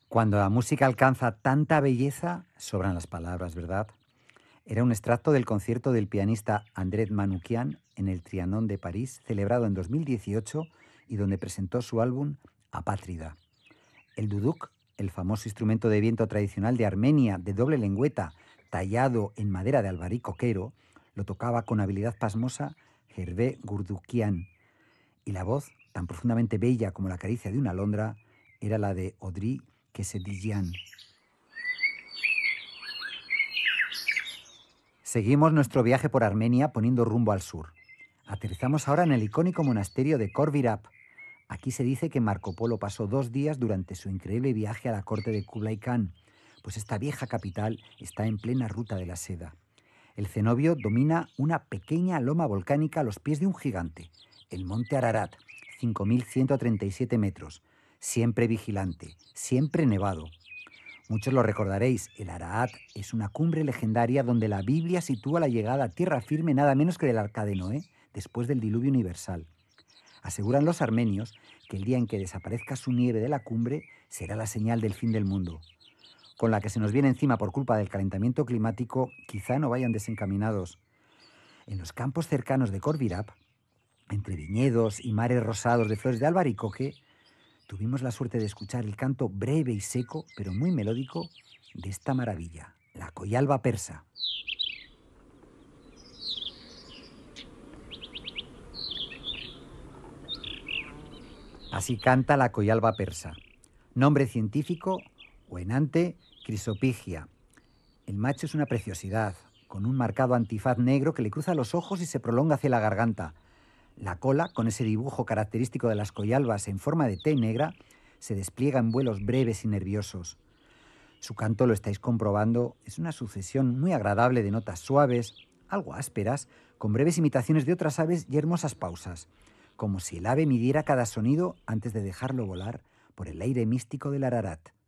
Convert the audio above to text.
Cuando la música alcanza tanta belleza, sobran las palabras, ¿verdad? Era un extracto del concierto del pianista André Manoukian en el Trianon de París, celebrado en 2018 y donde presentó su álbum Apátrida. El duduk, el famoso instrumento de viento tradicional de Armenia de doble lengüeta, tallado en madera de albaricoquero, lo tocaba con habilidad pasmosa Hervé Gurdukian, y la voz, tan profundamente bella como la caricia de una alondra, era la de Audrey Kesedijian. Seguimos nuestro viaje por Armenia poniendo rumbo al sur. Aterrizamos ahora en el icónico monasterio de Korvirap. Aquí se dice que Marco Polo pasó 2 días durante su increíble viaje a la corte de Kublai Khan, pues esta vieja capital está en plena ruta de la seda. El cenobio domina una pequeña loma volcánica a los pies de un gigante, el monte Ararat, 5.137 metros, siempre vigilante, siempre nevado. Muchos lo recordaréis, el Ararat es una cumbre legendaria donde la Biblia sitúa la llegada a tierra firme nada menos que del Arca de Noé, después del diluvio universal. Aseguran los armenios que el día en que desaparezca su nieve de la cumbre será la señal del fin del mundo. Con la que se nos viene encima por culpa del calentamiento climático, quizá no vayan desencaminados. En los campos cercanos de Korvirap, entre viñedos y mares rosados de flores de albaricoque, tuvimos la suerte de escuchar el canto breve y seco, pero muy melódico, de esta maravilla, la coyalba persa. Así canta la coyalba persa. Nombre científico, Oenanthe chrysopigia. El macho es una preciosidad, con un marcado antifaz negro que le cruza los ojos y se prolonga hacia la garganta. La cola, con ese dibujo característico de las coyalbas en forma de T negra, se despliega en vuelos breves y nerviosos. Su canto, lo estáis comprobando, es una sucesión muy agradable de notas suaves, algo ásperas, con breves imitaciones de otras aves y hermosas pausas, como si el ave midiera cada sonido antes de dejarlo volar por el aire místico del Ararat.